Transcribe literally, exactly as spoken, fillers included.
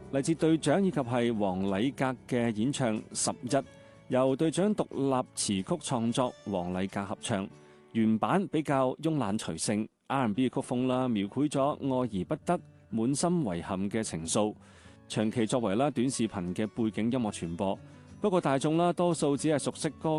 嚟自隊長以及係黃禮格嘅演唱《十一》，由隊長獨立詞曲創作，黃禮格合唱。原版比較慵懶隨性 R and B 嘅曲風啦，描繪咗愛而不得、滿心遺憾嘅情愫，長期作為啦短視頻嘅背景音樂傳播。不過大眾啦多數只係熟悉歌